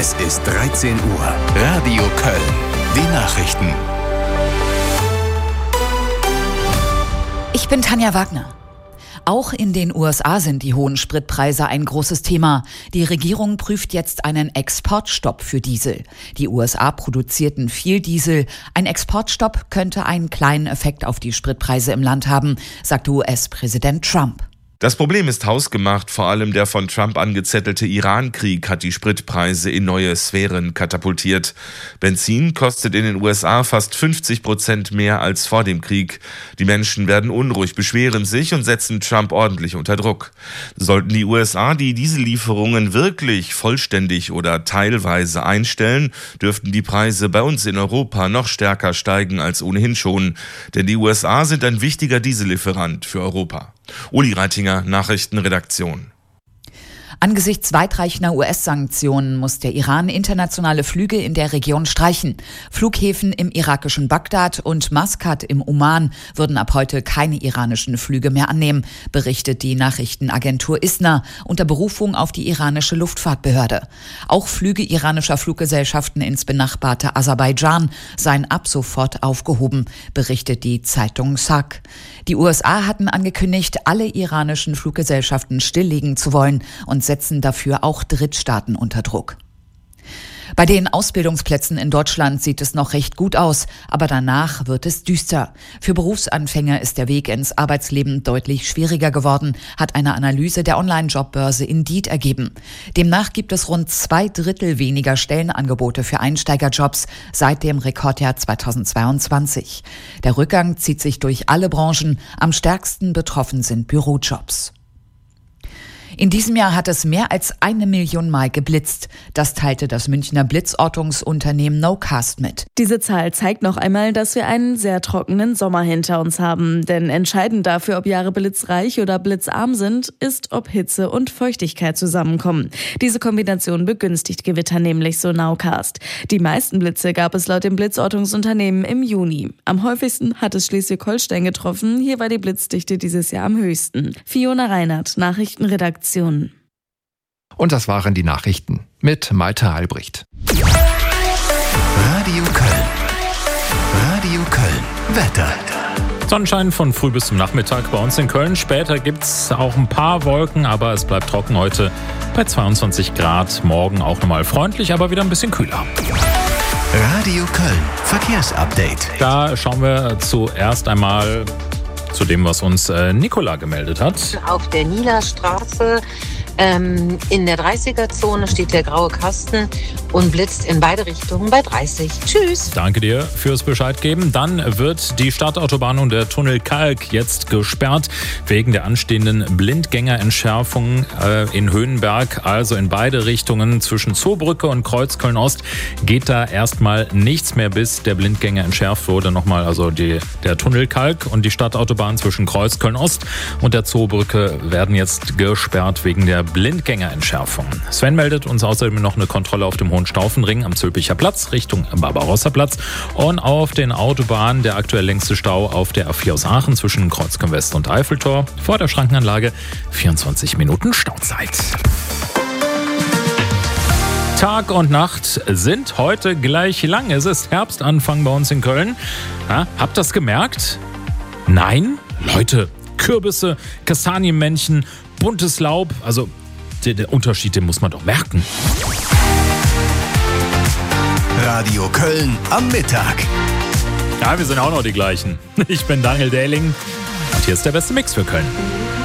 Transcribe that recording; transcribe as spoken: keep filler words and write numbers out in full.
Es ist dreizehn Uhr. Radio Köln. Die Nachrichten. Ich bin Tanja Wagner. Auch in den U S A sind die hohen Spritpreise ein großes Thema. Die Regierung prüft jetzt einen Exportstopp für Diesel. Die U S A produzierten viel Diesel. Ein Exportstopp könnte einen kleinen Effekt auf die Spritpreise im Land haben, sagte U S-Präsident Trump. Das Problem ist hausgemacht, vor allem der von Trump angezettelte Iran-Krieg hat die Spritpreise in neue Sphären katapultiert. Benzin kostet in den U S A fast fünfzig Prozent mehr als vor dem Krieg. Die Menschen werden unruhig, beschweren sich und setzen Trump ordentlich unter Druck. Sollten die U S A die Diesellieferungen wirklich vollständig oder teilweise einstellen, dürften die Preise bei uns in Europa noch stärker steigen als ohnehin schon. Denn die U S A sind ein wichtiger Diesellieferant für Europa. Uli Reitinger, Nachrichtenredaktion. Angesichts weitreichender U S-Sanktionen muss der Iran internationale Flüge in der Region streichen. Flughäfen im irakischen Bagdad und Maskat im Oman würden ab heute keine iranischen Flüge mehr annehmen, berichtet die Nachrichtenagentur ISNA unter Berufung auf die iranische Luftfahrtbehörde. Auch Flüge iranischer Fluggesellschaften ins benachbarte Aserbaidschan seien ab sofort aufgehoben, berichtet die Zeitung SAG. Die U S A hatten angekündigt, alle iranischen Fluggesellschaften stilllegen zu wollen und setzen dafür auch Drittstaaten unter Druck. Bei den Ausbildungsplätzen in Deutschland sieht es noch recht gut aus, aber danach wird es düster. Für Berufsanfänger ist der Weg ins Arbeitsleben deutlich schwieriger geworden, hat eine Analyse der Online-Jobbörse Indeed ergeben. Demnach gibt es rund zwei Drittel weniger Stellenangebote für Einsteigerjobs seit dem Rekordjahr zweitausendzweiundzwanzig. Der Rückgang zieht sich durch alle Branchen, am stärksten betroffen sind Bürojobs. In diesem Jahr hat es mehr als eine Million Mal geblitzt. Das teilte das Münchner Blitzortungsunternehmen Nocast mit. Diese Zahl zeigt noch einmal, dass wir einen sehr trockenen Sommer hinter uns haben. Denn entscheidend dafür, ob Jahre blitzreich oder blitzarm sind, ist, ob Hitze und Feuchtigkeit zusammenkommen. Diese Kombination begünstigt Gewitter nämlich, so Nowcast. Die meisten Blitze gab es laut dem Blitzortungsunternehmen im Juni. Am häufigsten hat es Schleswig-Holstein getroffen. Hier war die Blitzdichte dieses Jahr am höchsten. Fiona Reinhardt, Nachrichtenredaktion. Und das waren die Nachrichten mit Malte Albrecht. Radio Köln. Radio Köln. Wetter. Sonnenschein von früh bis zum Nachmittag bei uns in Köln. Später gibt's auch ein paar Wolken, aber es bleibt trocken heute bei zweiundzwanzig Grad. Morgen auch nochmal freundlich, aber wieder ein bisschen kühler. Radio Köln. Verkehrsupdate. Da schauen wir zuerst einmal zu dem, was uns äh, Nicola gemeldet hat. Auf der Nielerstraße ähm, in der dreißiger-Zone steht der graue Kasten und blitzt in beide Richtungen bei dreißig. Tschüss. Danke dir fürs Bescheid geben. Dann wird die Stadtautobahn und der Tunnel Kalk jetzt gesperrt wegen der anstehenden Blindgängerentschärfung äh, in Höhenberg. Also in beide Richtungen zwischen Zoobrücke und Kreuzköln-Ost geht da erstmal nichts mehr, bis der Blindgänger entschärft wurde. Nochmal also die, der Tunnel Kalk und die Stadtautobahn zwischen Kreuzköln-Ost und der Zoobrücke werden jetzt gesperrt wegen der Blindgängerentschärfung. Sven meldet uns außerdem noch eine Kontrolle auf dem Hohenstaufenring am Zülpicher Platz Richtung Barbarossa-Platz und auf den Autobahnen der aktuell längste Stau auf der A vier aus Aachen zwischen Kreuzköln-West und Eiffeltor. Vor der Schrankenanlage vierundzwanzig Minuten Stauzeit. Tag und Nacht sind heute gleich lang. Es ist Herbstanfang bei uns in Köln. Ja, habt ihr das gemerkt? Nein? Leute, Kürbisse, Kastanienmännchen, buntes Laub. Also der, der Unterschied, den muss man doch merken. Radio Köln am Mittag. Ja, wir sind auch noch die gleichen. Ich bin Daniel Dehling und hier ist der beste Mix für Köln.